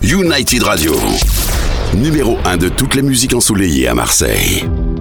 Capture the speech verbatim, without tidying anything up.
United Radio, numéro un de toutes les musiques ensoleillées à Marseille.